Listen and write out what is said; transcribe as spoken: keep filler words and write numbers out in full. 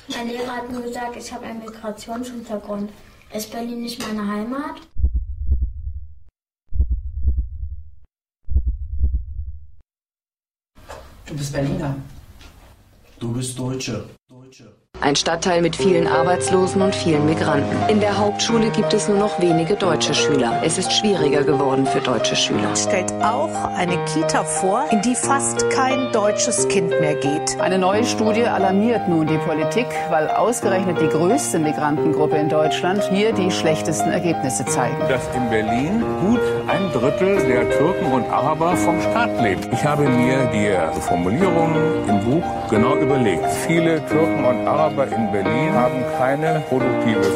Mein Lehrer hat mir gesagt, ich habe einen Migrationshintergrund. Ist Berlin nicht meine Heimat? Du bist Berliner. Du bist Deutsche. Deutsche. Ein Stadtteil mit vielen Arbeitslosen und vielen Migranten. In der Hauptschule gibt es nur noch wenige deutsche Schüler. Es ist schwieriger geworden für deutsche Schüler. Es stellt auch eine Kita vor, in die fast kein deutsches Kind mehr geht. Eine neue Studie alarmiert nun die Politik, weil ausgerechnet die größte Migrantengruppe in Deutschland hier die schlechtesten Ergebnisse zeigen. Dass in Berlin gut ein Drittel der Türken und Araber vom Staat lebt. Ich habe mir die Formulierungen im Buch genau überlegt. Viele Türken und Araber in Berlin haben keine produktive